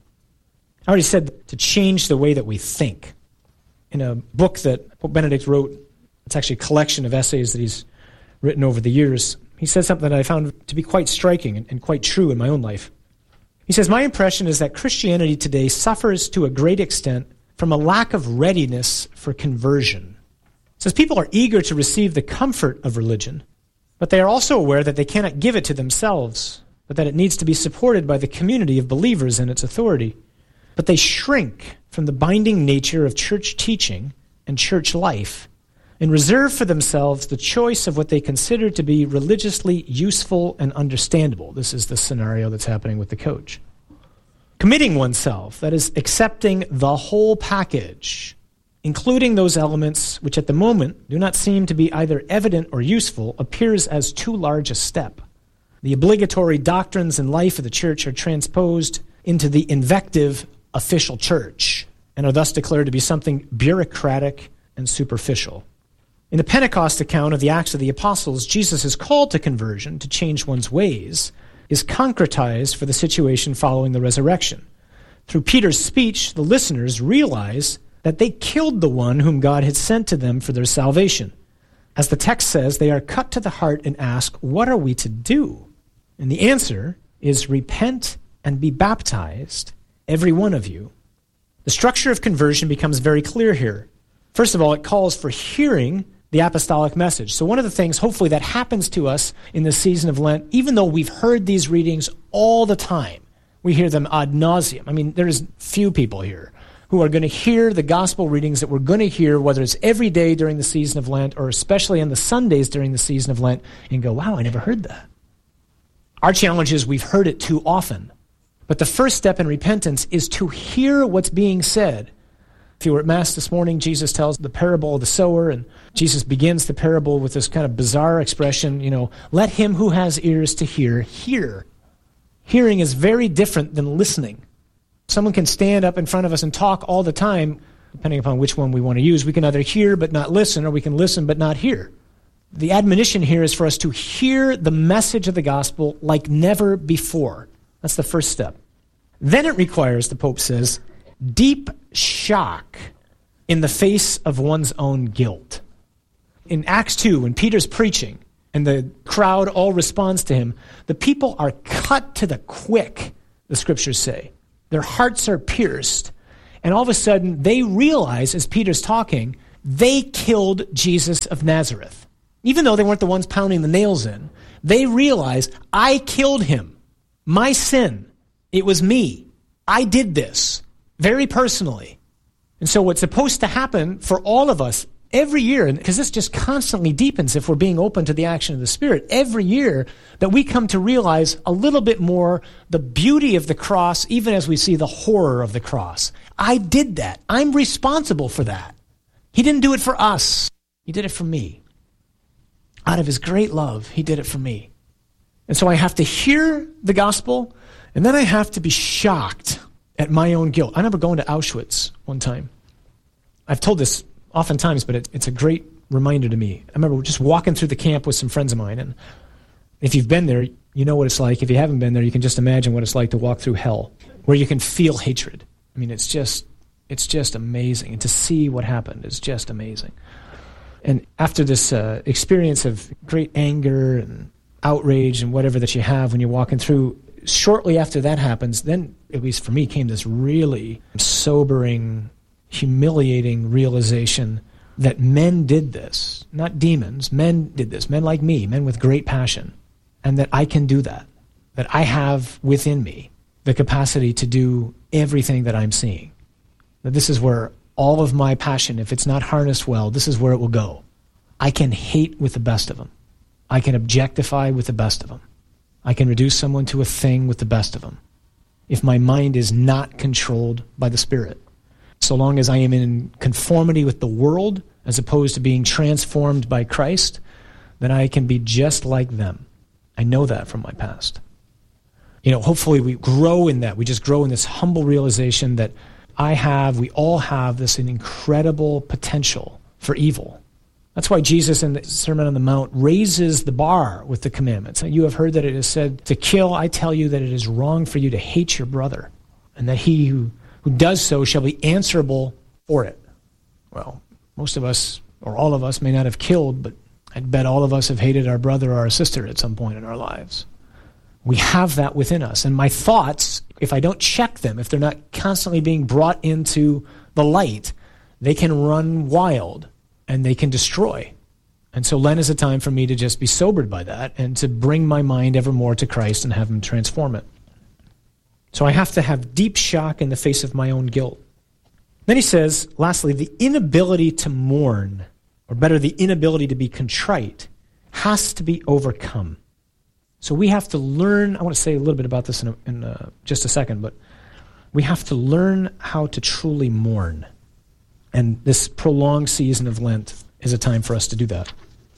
I already said to change the way that we think. In a book that Pope Benedict wrote, it's actually a collection of essays that he's written over the years, he said something that I found to be quite striking and quite true in my own life. He says, my impression is that Christianity today suffers to a great extent from a lack of readiness for conversion. He says people are eager to receive the comfort of religion, but they are also aware that they cannot give it to themselves, but that it needs to be supported by the community of believers and its authority. But they shrink from the binding nature of church teaching and church life and reserve for themselves the choice of what they consider to be religiously useful and understandable. This is the scenario that's happening with the coach. Committing oneself, that is, accepting the whole package, including those elements which at the moment do not seem to be either evident or useful, appears as too large a step. The obligatory doctrines and life of the church are transposed into the invective official church and are thus declared to be something bureaucratic and superficial. In the Pentecost account of the Acts of the Apostles, Jesus' call to conversion, to change one's ways, is concretized for the situation following the resurrection. Through Peter's speech, the listeners realize that they killed the one whom God had sent to them for their salvation. As the text says, they are cut to the heart and ask, what are we to do? And the answer is repent and be baptized, every one of you. The structure of conversion becomes very clear here. First of all, it calls for hearing the apostolic message. So one of the things, hopefully, that happens to us in this season of Lent, even though we've heard these readings all the time, we hear them ad nauseum. I mean, there's few people here who are going to hear the gospel readings that we're going to hear, whether it's every day during the season of Lent or especially on the Sundays during the season of Lent, and go, wow, I never heard that. Our challenge is we've heard it too often. But the first step in repentance is to hear what's being said. If you were at Mass this morning, Jesus tells the parable of the sower, and Jesus begins the parable with this kind of bizarre expression, let him who has ears to hear, hear. Hearing is very different than listening. Someone can stand up in front of us and talk all the time, depending upon which one we want to use. We can either hear but not listen, or we can listen but not hear. The admonition here is for us to hear the message of the gospel like never before. That's the first step. Then it requires, the Pope says, deep shock in the face of one's own guilt. In Acts 2, when Peter's preaching and the crowd all responds to him, the people are cut to the quick, the scriptures say. Their hearts are pierced. And all of a sudden, they realize, as Peter's talking, they killed Jesus of Nazareth. Even though they weren't the ones pounding the nails in, they realize, I killed him. My sin. It was me. I did this very personally. And so what's supposed to happen for all of us every year, because this just constantly deepens if we're being open to the action of the Spirit, every year that we come to realize a little bit more the beauty of the cross, even as we see the horror of the cross. I did that. I'm responsible for that. He didn't do it for us. He did it for me. Out of his great love, he did it for me. And so I have to hear the gospel, and then I have to be shocked at my own guilt. I remember going to Auschwitz one time. I've told this oftentimes, but it's a great reminder to me. I remember just walking through the camp with some friends of mine, and if you've been there, you know what it's like. If you haven't been there, you can just imagine what it's like to walk through hell, where you can feel hatred. I mean, it's just amazing. And to see what happened is just amazing. And after this experience of great anger and outrage and whatever that you have when you're walking through, shortly after that happens, then, at least for me, came this really sobering, humiliating realization that men did this, not demons. Men did this, men like me, men with great passion, and that I can do that I have within me the capacity to do everything that I'm seeing. That this is where all of my passion, if it's not harnessed well, this is where it will go. I can hate with the best of them. I can objectify with the best of them. I can reduce someone to a thing with the best of them. If my mind is not controlled by the Spirit, so long as I am in conformity with the world as opposed to being transformed by Christ, then I can be just like them. I know that from my past. Hopefully we grow in that. We just grow in this humble realization that we all have this incredible potential for evil. That's why Jesus in the Sermon on the Mount raises the bar with the commandments. You have heard that it is said, to kill, I tell you that it is wrong for you to hate your brother, and that he who does so shall be answerable for it. Well, most of us, or all of us, may not have killed, but I'd bet all of us have hated our brother or our sister at some point in our lives. We have that within us. And my thoughts, if I don't check them, if they're not constantly being brought into the light, they can run wild and they can destroy. And so Lent is a time for me to just be sobered by that and to bring my mind ever more to Christ and have him transform it. So I have to have deep shock in the face of my own guilt. Then he says, lastly, the inability to mourn, or better, the inability to be contrite, has to be overcome. So we have to learn, I want to say a little bit about this in just a second, but we have to learn how to truly mourn. And this prolonged season of Lent is a time for us to do that.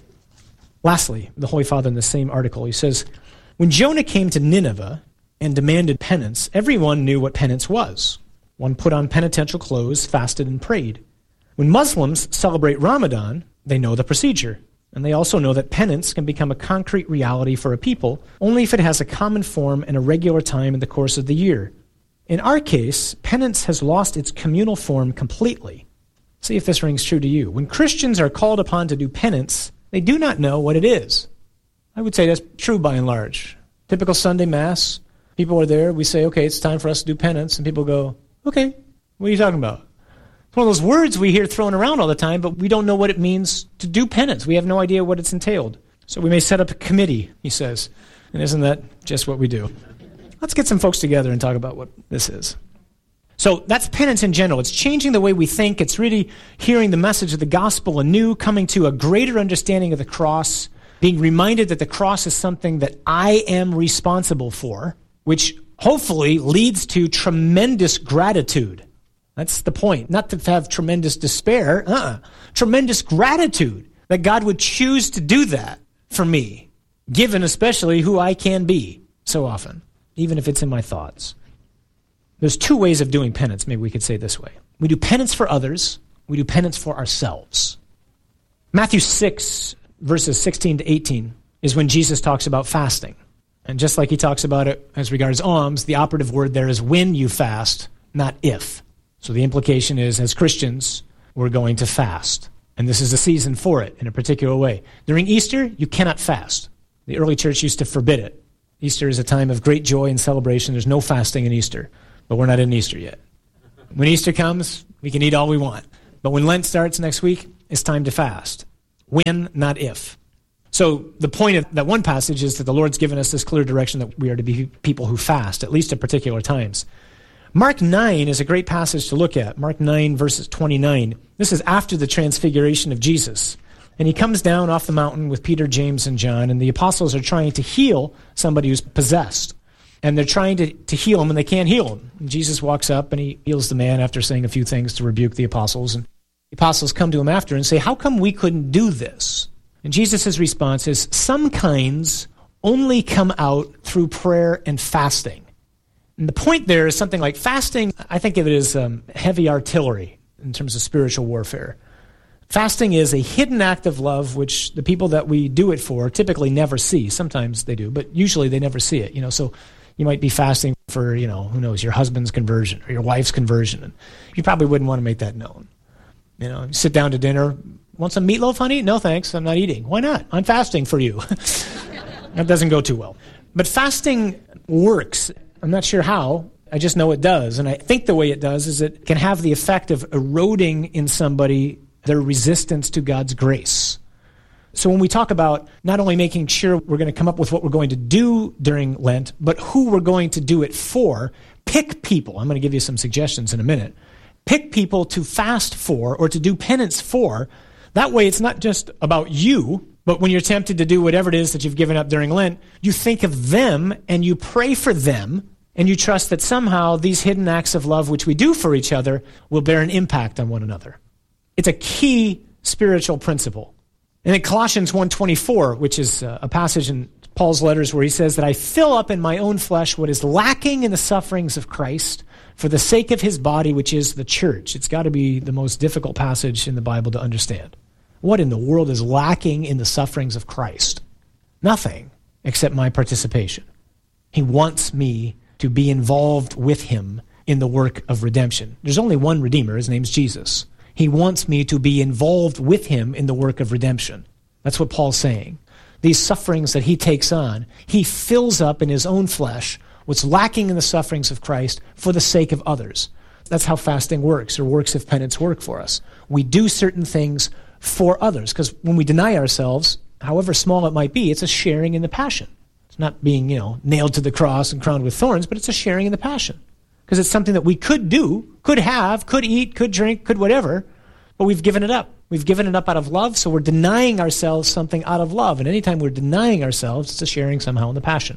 Lastly, the Holy Father in the same article, he says, when Jonah came to Nineveh and demanded penance, everyone knew what penance was. One put on penitential clothes, fasted, and prayed. When Muslims celebrate Ramadan, they know the procedure. And they also know that penance can become a concrete reality for a people only if it has a common form and a regular time in the course of the year. In our case, penance has lost its communal form completely. See if this rings true to you. When Christians are called upon to do penance, they do not know what it is. I would say that's true by and large. Typical Sunday Mass, people are there, we say, okay, it's time for us to do penance, and people go, okay, what are you talking about? It's one of those words we hear thrown around all the time, but we don't know what it means to do penance. We have no idea what it's entailed. So we may set up a committee, he says. And isn't that just what we do? Let's get some folks together and talk about what this is. So that's penance in general. It's changing the way we think. It's really hearing the message of the gospel anew, coming to a greater understanding of the cross, being reminded that the cross is something that I am responsible for, which hopefully leads to tremendous gratitude. That's the point. Not to have tremendous despair, tremendous gratitude that God would choose to do that for me, given especially who I can be so often, even if it's in my thoughts. There's two ways of doing penance, maybe we could say it this way. We do penance for others, we do penance for ourselves. Matthew 6, verses 16 to 18, is when Jesus talks about fasting. And just like he talks about it as regards alms, the operative word there is when you fast, not if. So the implication is, as Christians, we're going to fast. And this is a season for it in a particular way. During Easter, you cannot fast. The early church used to forbid it. Easter is a time of great joy and celebration. There's no fasting in Easter, but we're not in Easter yet. When Easter comes, we can eat all we want. But when Lent starts next week, it's time to fast. When, not if. So the point of that one passage is that the Lord's given us this clear direction that we are to be people who fast, at least at particular times. Mark 9 is a great passage to look at. Mark 9, verses 29. This is after the transfiguration of Jesus. And he comes down off the mountain with Peter, James, and John, and the apostles are trying to heal somebody who's possessed. And they're trying to heal him, and they can't heal him. And Jesus walks up, and he heals the man after saying a few things to rebuke the apostles. And the apostles come to him after and say, how come we couldn't do this? And Jesus' response is, some kinds only come out through prayer and fasting. And the point there is something like fasting, I think of it as heavy artillery in terms of spiritual warfare. Fasting is a hidden act of love, which the people that we do it for typically never see. Sometimes they do, but usually they never see it. So you might be fasting for, who knows, your husband's conversion or your wife's conversion. And you probably wouldn't want to make that known. You sit down to dinner, want some meatloaf, honey? No, thanks, I'm not eating. Why not? I'm fasting for you. That doesn't go too well. But fasting works. I'm not sure how. I just know it does. And I think the way it does is it can have the effect of eroding in somebody their resistance to God's grace. So when we talk about not only making sure we're going to come up with what we're going to do during Lent, but who we're going to do it for, pick people. I'm going to give you some suggestions in a minute. Pick people to fast for or to do penance for. That way it's not just about you, but when you're tempted to do whatever it is that you've given up during Lent, you think of them and you pray for them, and you trust that somehow these hidden acts of love which we do for each other will bear an impact on one another. It's a key spiritual principle. And in Colossians 1:24, which is a passage in Paul's letters where he says that I fill up in my own flesh what is lacking in the sufferings of Christ for the sake of his body, which is the church. It's got to be the most difficult passage in the Bible to understand. What in the world is lacking in the sufferings of Christ? Nothing except my participation. He wants me to be involved with him in the work of redemption. There's only one Redeemer. His name's Jesus. He wants me to be involved with him in the work of redemption. That's what Paul's saying. These sufferings that he takes on, he fills up in his own flesh what's lacking in the sufferings of Christ for the sake of others. That's how fasting works, or works of penance work for us. We do certain things for others, because when we deny ourselves, however small it might be, it's a sharing in the passion. It's not being, nailed to the cross and crowned with thorns, but it's a sharing in the passion. Because it's something that we could do, could have, could eat, could drink, could whatever, but we've given it up. We've given it up out of love, so we're denying ourselves something out of love. And anytime we're denying ourselves, it's a sharing somehow in the passion.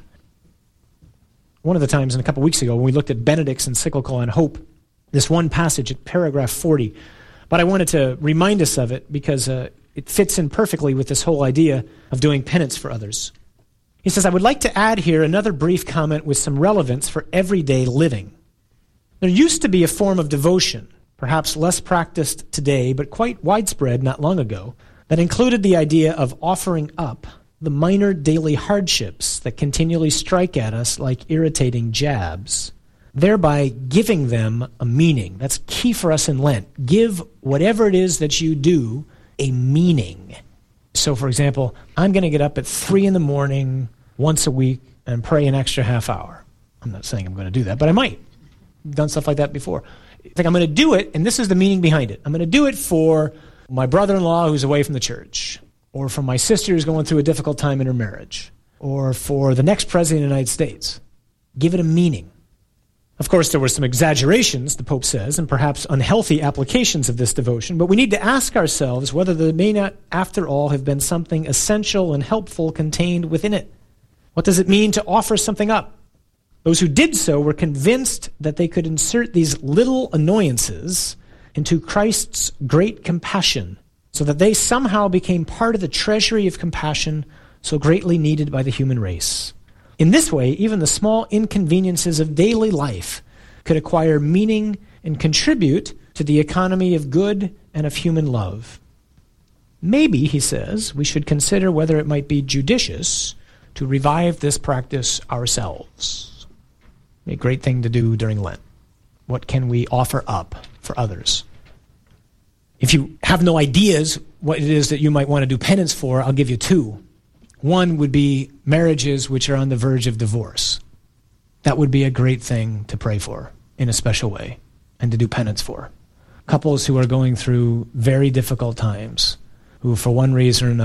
One of the times, a couple weeks ago, when we looked at Benedict's encyclical on hope, this one passage at paragraph 40, but I wanted to remind us of it because it fits in perfectly with this whole idea of doing penance for others. He says, I would like to add here another brief comment with some relevance for everyday living. There used to be a form of devotion, perhaps less practiced today, but quite widespread not long ago, that included the idea of offering up the minor daily hardships that continually strike at us like irritating jabs, thereby giving them a meaning. That's key for us in Lent. Give whatever it is that you do a meaning. So, for example, I'm going to get up at 3 a.m. once a week and pray an extra half hour. I'm not saying I'm going to do that, but I might. I've done stuff like that before. It's like I'm going to do it, and this is the meaning behind it. I'm going to do it for my brother-in-law who's away from the church, or for my sister who's going through a difficult time in her marriage, or for the next president of the United States. Give it a meaning. Of course, there were some exaggerations, the Pope says, and perhaps unhealthy applications of this devotion, but we need to ask ourselves whether there may not, after all, have been something essential and helpful contained within it. What does it mean to offer something up? Those who did so were convinced that they could insert these little annoyances into Christ's great compassion, so that they somehow became part of the treasury of compassion so greatly needed by the human race. In this way, even the small inconveniences of daily life could acquire meaning and contribute to the economy of good and of human love. Maybe, he says, we should consider whether it might be judicious to revive this practice ourselves. A great thing to do during Lent. What can we offer up for others? If you have no ideas what it is that you might want to do penance for, I'll give you two. One would be marriages which are on the verge of divorce. That would be a great thing to pray for in a special way and to do penance for. Couples who are going through very difficult times, who for one reason or